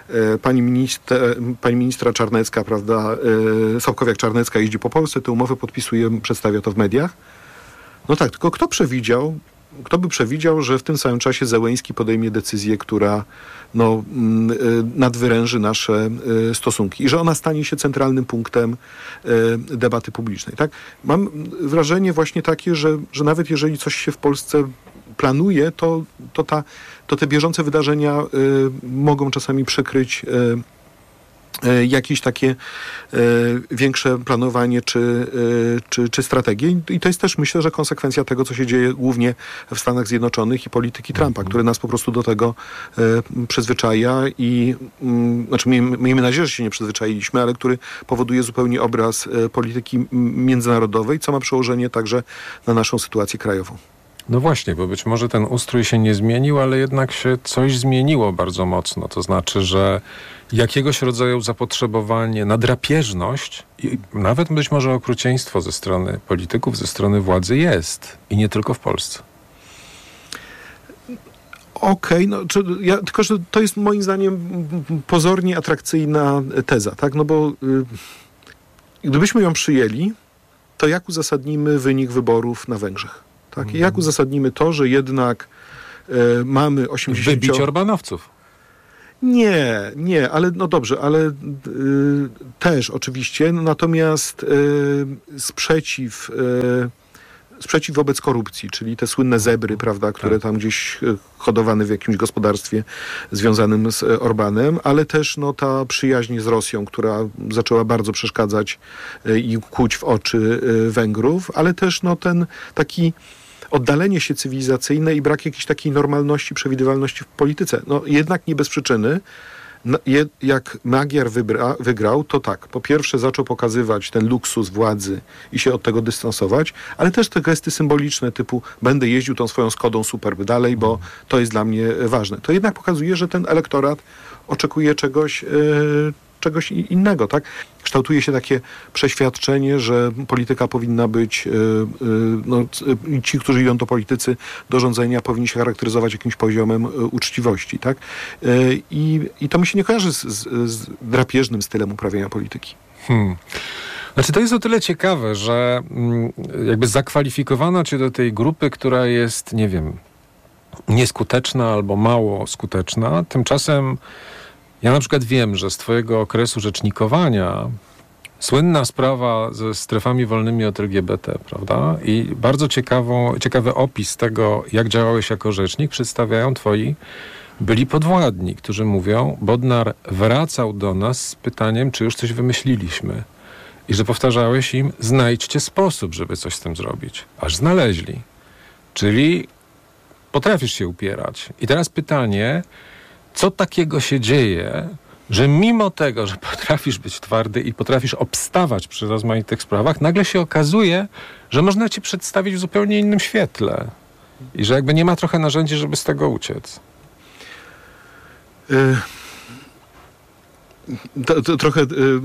Speaker 6: pani ministra Czarnecka, prawda, Sałkowiak-Czarnecka jeździ po Polsce, te umowy podpisuje, przedstawia to w mediach. No tak, tylko kto by przewidział, że w tym samym czasie Zełenski podejmie decyzję, która nadwyręży nasze stosunki i że ona stanie się centralnym punktem debaty publicznej, tak? Mam wrażenie właśnie takie, że nawet jeżeli coś się w Polsce planuje, to te bieżące wydarzenia mogą czasami przykryć jakieś takie większe planowanie czy strategie. I to jest też, myślę, że konsekwencja tego, co się dzieje głównie w Stanach Zjednoczonych i polityki Trumpa, który nas po prostu do tego przyzwyczaja i znaczy miejmy nadzieję, że się nie przyzwyczailiśmy, ale który powoduje zupełnie obraz polityki międzynarodowej, co ma przełożenie także na naszą sytuację krajową.
Speaker 5: No właśnie, bo być może ten ustrój się nie zmienił, ale jednak się coś zmieniło bardzo mocno. To znaczy, że jakiegoś rodzaju zapotrzebowanie na drapieżność i nawet być może okrucieństwo ze strony polityków, ze strony władzy jest. I nie tylko w Polsce.
Speaker 6: Okej, tylko że to jest moim zdaniem pozornie atrakcyjna teza, tak? No bo gdybyśmy ją przyjęli, to jak uzasadnimy wynik wyborów na Węgrzech? Tak? I jak uzasadnimy to, że jednak mamy 80...
Speaker 5: Wybić Orbanowców.
Speaker 6: Nie, ale no dobrze, ale też oczywiście, natomiast sprzeciw wobec korupcji, czyli te słynne zebry, prawda, które tam gdzieś hodowane w jakimś gospodarstwie związanym z Orbanem, ale też ta przyjaźń z Rosją, która zaczęła bardzo przeszkadzać i kłuć w oczy Węgrów, ale też ten taki oddalenie się cywilizacyjne i brak jakiejś takiej normalności, przewidywalności w polityce. Jednak nie bez przyczyny. Jak Magyar wygrał, to tak, po pierwsze zaczął pokazywać ten luksus władzy i się od tego dystansować, ale też te gesty symboliczne typu będę jeździł tą swoją Skodą Superb dalej, bo to jest dla mnie ważne. To jednak pokazuje, że ten elektorat oczekuje czegoś innego, tak? Kształtuje się takie przeświadczenie, że polityka powinna być, ci, którzy idą do politycy, do rządzenia, powinni się charakteryzować jakimś poziomem uczciwości, tak? I to mi się nie kojarzy z drapieżnym stylem uprawiania polityki.
Speaker 5: Znaczy to jest o tyle ciekawe, że jakby zakwalifikowano cię do tej grupy, która jest, nie wiem, nieskuteczna albo mało skuteczna. Tymczasem ja na przykład wiem, że z twojego okresu rzecznikowania słynna sprawa ze strefami wolnymi od LGBT, prawda? I bardzo ciekawy opis tego, jak działałeś jako rzecznik, przedstawiają twoi byli podwładni, którzy mówią, Bodnar wracał do nas z pytaniem, czy już coś wymyśliliśmy. I że powtarzałeś im, znajdźcie sposób, żeby coś z tym zrobić. Aż znaleźli. Czyli potrafisz się upierać. I teraz pytanie, co takiego się dzieje, że mimo tego, że potrafisz być twardy i potrafisz obstawać przy rozmaitych sprawach, nagle się okazuje, że można cię przedstawić w zupełnie innym świetle. I że jakby nie ma trochę narzędzi, żeby z tego uciec.
Speaker 6: Trochę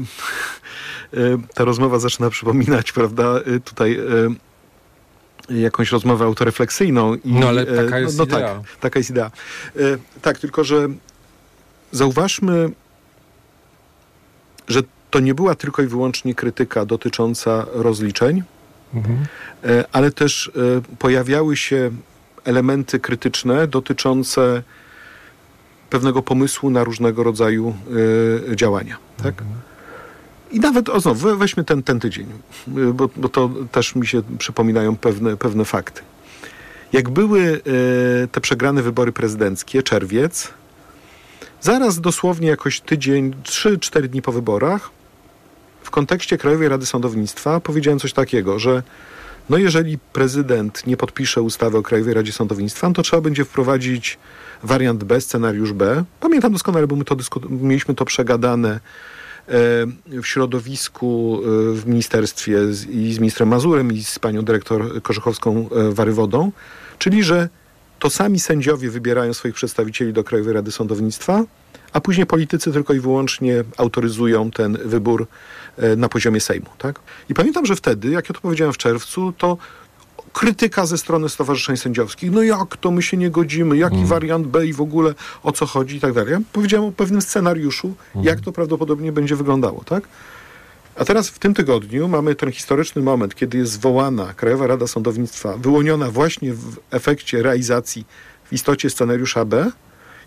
Speaker 6: ta rozmowa zaczyna przypominać, prawda, tutaj jakąś rozmowę autorefleksyjną.
Speaker 5: Ale taka jest idea.
Speaker 6: Tak, taka jest idea. Tak, tylko że zauważmy, że to nie była tylko i wyłącznie krytyka dotycząca rozliczeń, ale też pojawiały się elementy krytyczne dotyczące pewnego pomysłu na różnego rodzaju działania. Tak? I nawet, weźmy ten tydzień, bo to też mi się przypominają pewne fakty. Jak były te przegrane wybory prezydenckie, czerwiec, zaraz dosłownie jakoś tydzień, 3-4 dni po wyborach, w kontekście Krajowej Rady Sądownictwa powiedziałem coś takiego, że jeżeli prezydent nie podpisze ustawy o Krajowej Radzie Sądownictwa, to trzeba będzie wprowadzić wariant B, scenariusz B. Pamiętam doskonale, bo my mieliśmy to przegadane w środowisku, w ministerstwie i z ministrem Mazurem i z panią dyrektor Korzechowską-Warywodą, czyli że to sami sędziowie wybierają swoich przedstawicieli do Krajowej Rady Sądownictwa, a później politycy tylko i wyłącznie autoryzują ten wybór na poziomie Sejmu. Tak? I pamiętam, że wtedy, jak ja to powiedziałem w czerwcu, to krytyka ze strony stowarzyszeń sędziowskich. Jak to my się nie godzimy? Jaki wariant B i w ogóle o co chodzi i tak dalej. Ja powiedziałem o pewnym scenariuszu, jak to prawdopodobnie będzie wyglądało. Tak? A teraz w tym tygodniu mamy ten historyczny moment, kiedy jest zwołana Krajowa Rada Sądownictwa, wyłoniona właśnie w efekcie realizacji w istocie scenariusza B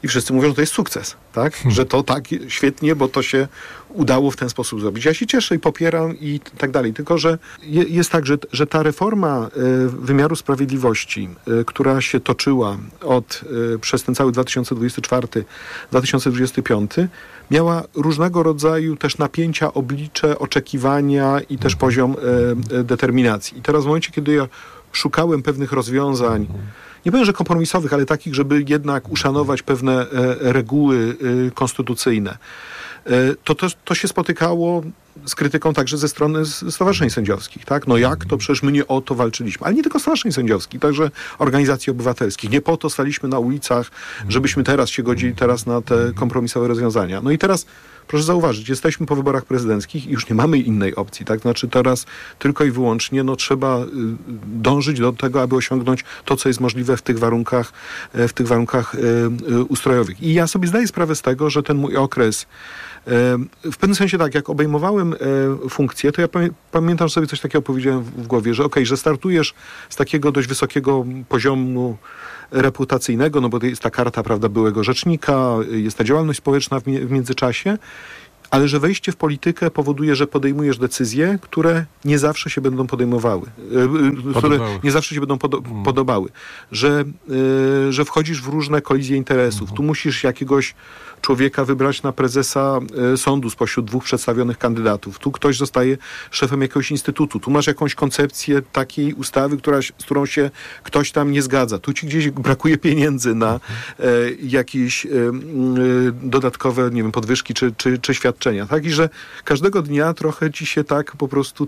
Speaker 6: i wszyscy mówią, że to jest sukces, tak? Że to tak świetnie, bo to się udało w ten sposób zrobić. Ja się cieszę i popieram i tak dalej, tylko że jest tak, że ta reforma wymiaru sprawiedliwości, która się toczyła przez ten cały 2024-2025, miała różnego rodzaju też napięcia, oblicze, oczekiwania i też poziom determinacji. I teraz w momencie, kiedy ja szukałem pewnych rozwiązań, nie powiem, że kompromisowych, ale takich, żeby jednak uszanować pewne reguły konstytucyjne, to się spotykało z krytyką także ze strony stowarzyszeń sędziowskich, tak? No jak to? Przecież my nie o to walczyliśmy. Ale nie tylko stowarzyszeń sędziowskich, także organizacji obywatelskich. Nie po to staliśmy na ulicach, żebyśmy teraz się godzili na te kompromisowe rozwiązania. No i teraz, proszę zauważyć, jesteśmy po wyborach prezydenckich i już nie mamy innej opcji, tak? Znaczy teraz tylko i wyłącznie trzeba dążyć do tego, aby osiągnąć to, co jest możliwe w tych warunkach ustrojowych. I ja sobie zdaję sprawę z tego, że ten mój okres w pewnym sensie tak, jak obejmowałem funkcję, to ja pamiętam, że sobie coś takiego powiedziałem w głowie, że że startujesz z takiego dość wysokiego poziomu reputacyjnego, no bo to jest ta karta, prawda, byłego rzecznika, jest ta działalność społeczna w międzyczasie, ale że wejście w politykę powoduje, że podejmujesz decyzje, które nie zawsze się będą podejmowały. Które nie zawsze się będą podobały. Że wchodzisz w różne kolizje interesów. Tu musisz jakiegoś człowieka wybrać na prezesa sądu spośród dwóch przedstawionych kandydatów. Tu ktoś zostaje szefem jakiegoś instytutu. Tu masz jakąś koncepcję takiej ustawy, z którą się ktoś tam nie zgadza. Tu ci gdzieś brakuje pieniędzy na jakieś dodatkowe, nie wiem, podwyżki czy świadczenia. Tak? I że każdego dnia trochę ci się tak po prostu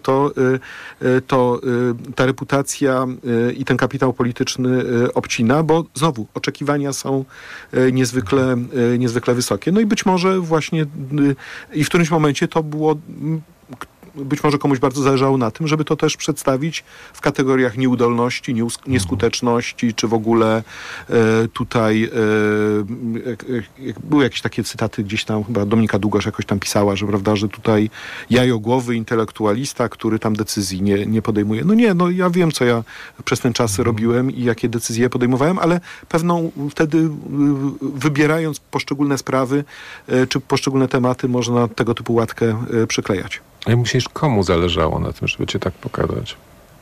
Speaker 6: ta reputacja i ten kapitał polityczny obcina, bo znowu oczekiwania są niezwykle wysokie. No i być może właśnie i w którymś momencie to było, być może komuś bardzo zależało na tym, żeby to też przedstawić w kategoriach nieudolności, nieskuteczności, czy w ogóle tutaj były jakieś takie cytaty gdzieś tam, chyba Dominika Długosz jakoś tam pisała, że prawda, że tutaj jajogłowy intelektualista, który tam decyzji nie podejmuje. No ja wiem, co ja przez ten czas robiłem i jakie decyzje podejmowałem, ale pewną wtedy wybierając poszczególne sprawy, czy poszczególne tematy, można tego typu łatkę przyklejać.
Speaker 5: Jak myślisz, komu zależało na tym, żeby cię tak pokazać?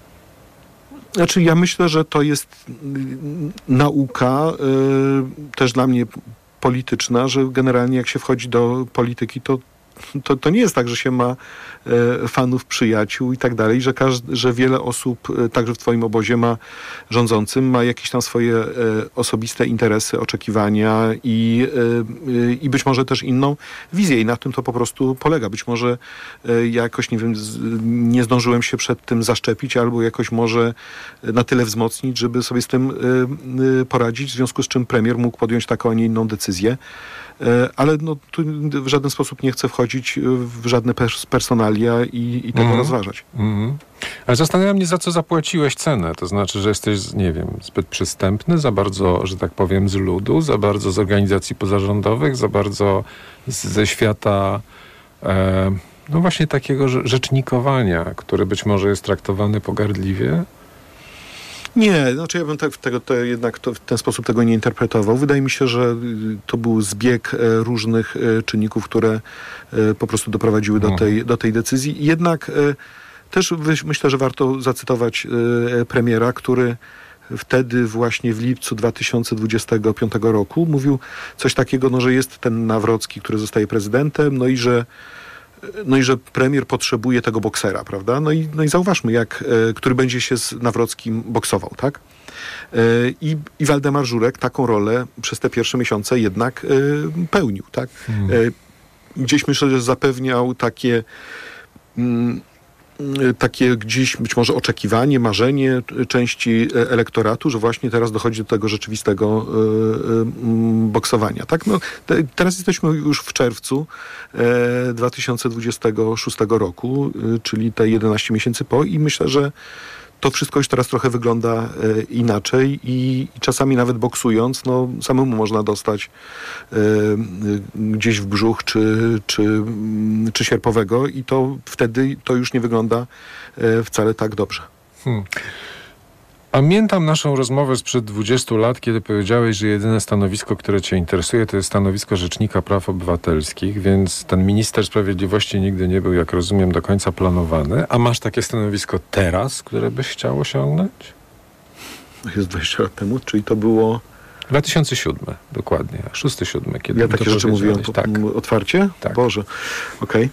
Speaker 6: Znaczy, ja myślę, że to jest nauka też dla mnie polityczna, że generalnie jak się wchodzi do polityki, to nie jest tak, że się ma fanów, przyjaciół i tak dalej, że wiele osób, także w twoim obozie rządzącym, ma jakieś tam swoje osobiste interesy, oczekiwania i być może też inną wizję i na tym to po prostu polega. Być może jakoś, nie wiem, nie zdążyłem się przed tym zaszczepić albo jakoś może na tyle wzmocnić, żeby sobie z tym poradzić, w związku z czym premier mógł podjąć taką, a nie inną decyzję. Ale tu w żaden sposób nie chcę wchodzić w żadne personalia i tego rozważać.
Speaker 5: Ale zastanawiam mnie, za co zapłaciłeś cenę. To znaczy, że jesteś, nie wiem, zbyt przystępny, za bardzo, że tak powiem, z ludu, za bardzo z organizacji pozarządowych, za bardzo ze świata no właśnie takiego rzecznikowania, który być może jest traktowany pogardliwie.
Speaker 6: Nie, znaczy ja bym jednak w ten sposób tego nie interpretował. Wydaje mi się, że to był zbieg różnych czynników, które po prostu doprowadziły do tej decyzji. Jednak też myślę, że warto zacytować premiera, który wtedy właśnie w lipcu 2025 roku mówił coś takiego, że jest ten Nawrocki, który zostaje prezydentem, no i że premier potrzebuje tego boksera, prawda? No i zauważmy, który będzie się z Nawrockim boksował, tak? I Waldemar Żurek taką rolę przez te pierwsze miesiące jednak pełnił, tak? Gdzieś myślę, że zapewniał takie gdzieś być może oczekiwanie, marzenie części elektoratu, że właśnie teraz dochodzi do tego rzeczywistego boksowania. Tak? No, teraz jesteśmy już w czerwcu 2026 roku, czyli te 11 miesięcy po i myślę, że to wszystko już teraz trochę wygląda inaczej i czasami nawet boksując, no samemu można dostać gdzieś w brzuch czy sierpowego i to wtedy to już nie wygląda wcale tak dobrze.
Speaker 5: Pamiętam naszą rozmowę sprzed 20 lat, kiedy powiedziałeś, że jedyne stanowisko, które cię interesuje, to jest stanowisko Rzecznika Praw Obywatelskich, więc ten minister sprawiedliwości nigdy nie był, jak rozumiem, do końca planowany. A masz takie stanowisko teraz, które byś chciał osiągnąć?
Speaker 6: Jest 20 lat temu, czyli to było...
Speaker 5: 2007, dokładnie. 6-7, kiedy
Speaker 6: Ja takie rzeczy mówiłem otwarcie?
Speaker 5: Tak.
Speaker 6: Boże, okej.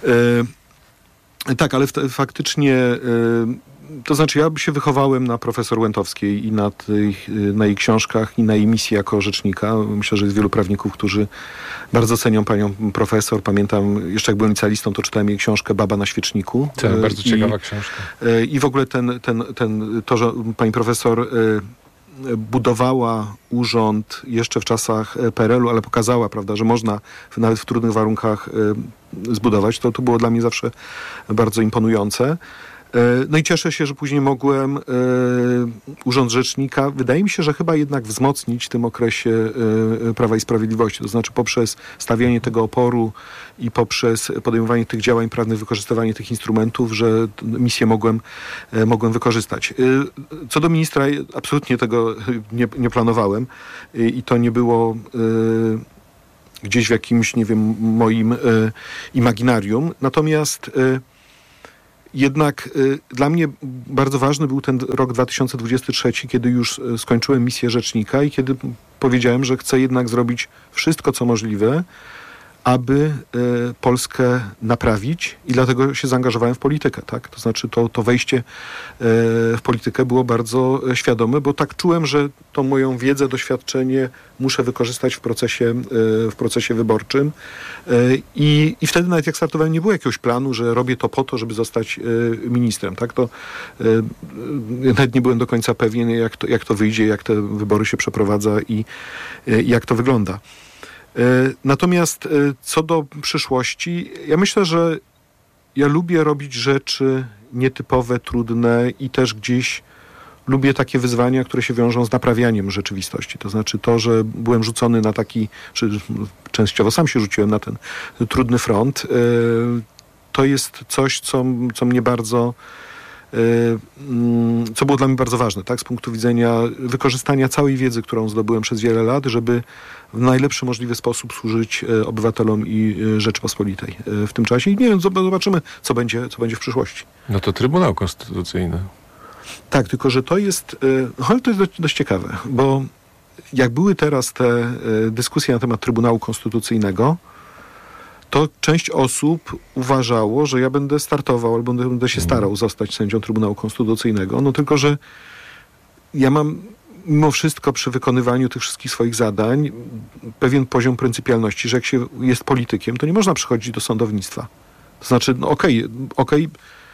Speaker 6: Tak, ale faktycznie... To znaczy, ja się wychowałem na profesor Łętowskiej i na jej książkach i na jej misji jako rzecznika. Myślę, że jest wielu prawników, którzy bardzo cenią panią profesor. Pamiętam, jeszcze jak byłem licealistą, to czytałem jej książkę Baba na świeczniku.
Speaker 5: Tak, bardzo ciekawa książka.
Speaker 6: I w ogóle to, że pani profesor budowała urząd jeszcze w czasach PRL-u, ale pokazała, prawda, że można nawet w trudnych warunkach zbudować, to było dla mnie zawsze bardzo imponujące. No i cieszę się, że później mogłem Urząd Rzecznika, wydaje mi się, że chyba jednak wzmocnić w tym okresie Prawa i Sprawiedliwości. To znaczy poprzez stawianie tego oporu i poprzez podejmowanie tych działań prawnych, wykorzystywanie tych instrumentów, że misję mogłem wykorzystać. Co do ministra, absolutnie tego nie planowałem i to nie było gdzieś w jakimś, nie wiem, moim imaginarium. Natomiast jednak dla mnie bardzo ważny był ten rok 2023, kiedy już skończyłem misję rzecznika i kiedy powiedziałem, że chcę jednak zrobić wszystko, co możliwe, aby Polskę naprawić i dlatego się zaangażowałem w politykę. Tak? To znaczy to wejście w politykę było bardzo świadome, bo tak czułem, że tą moją wiedzę, doświadczenie muszę wykorzystać w procesie wyborczym. I wtedy nawet jak startowałem, nie było jakiegoś planu, że robię to po to, żeby zostać ministrem. Tak? To nawet nie byłem do końca pewien, jak to wyjdzie, jak te wybory się przeprowadza i jak to wygląda. Natomiast co do przyszłości, ja myślę, że ja lubię robić rzeczy nietypowe, trudne i też gdzieś lubię takie wyzwania, które się wiążą z naprawianiem rzeczywistości. To znaczy to, że byłem rzucony na taki, czy częściowo sam się rzuciłem na ten trudny front, to jest coś, co mnie bardzo... co było dla mnie bardzo ważne, tak, z punktu widzenia wykorzystania całej wiedzy, którą zdobyłem przez wiele lat, żeby w najlepszy możliwy sposób służyć obywatelom i Rzeczypospolitej w tym czasie. I nie wiem, zobaczymy, co będzie w przyszłości.
Speaker 5: No to Trybunał Konstytucyjny.
Speaker 6: Tak, tylko że to jest, ale to jest dość ciekawe, bo jak były teraz te dyskusje na temat Trybunału Konstytucyjnego, to część osób uważało, że ja będę startował albo będę się starał zostać sędzią Trybunału Konstytucyjnego. No tylko, że ja mam mimo wszystko przy wykonywaniu tych wszystkich swoich zadań pewien poziom pryncypialności, że jak się jest politykiem, to nie można przychodzić do sądownictwa. To znaczy, no okej.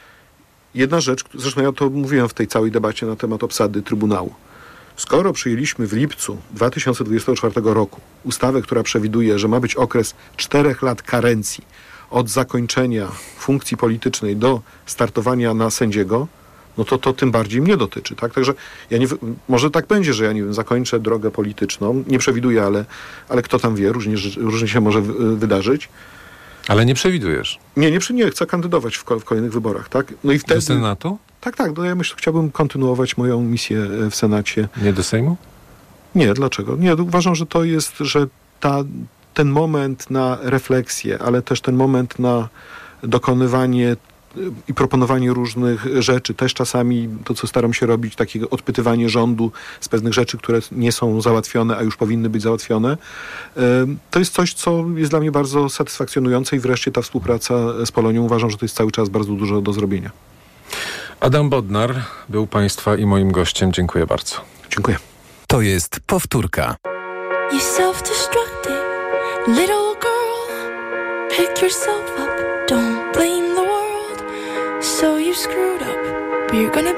Speaker 6: Jedna rzecz, zresztą ja to mówiłem w tej całej debacie na temat obsady Trybunału. Skoro przyjęliśmy w lipcu 2024 roku ustawę, która przewiduje, że ma być okres 4 lat karencji od zakończenia funkcji politycznej do startowania na sędziego, no to tym bardziej mnie dotyczy. Tak? Także może tak będzie, że ja nie wiem, zakończę drogę polityczną, nie przewiduję, ale kto tam wie, różnie się może wydarzyć.
Speaker 5: Ale nie przewidujesz?
Speaker 6: Nie chcę kandydować w kolejnych wyborach. Tak? No i wtedy...
Speaker 5: Do Senatu?
Speaker 6: Tak, no ja chciałbym kontynuować moją misję w Senacie.
Speaker 5: Nie do Sejmu?
Speaker 6: Nie, dlaczego? Nie, uważam, że to jest, że ten moment na refleksję, ale też ten moment na dokonywanie i proponowanie różnych rzeczy, też czasami to, co staram się robić, takie odpytywanie rządu z pewnych rzeczy, które nie są załatwione, a już powinny być załatwione, to jest coś, co jest dla mnie bardzo satysfakcjonujące i wreszcie ta współpraca z Polonią, uważam, że to jest cały czas bardzo dużo do zrobienia.
Speaker 5: Adam Bodnar był Państwa i moim gościem. Dziękuję bardzo.
Speaker 6: Dziękuję.
Speaker 4: To jest powtórka.
Speaker 7: You self-destructive little girl. Pick yourself up, don't blame the world. So you screwed up, but you're gonna be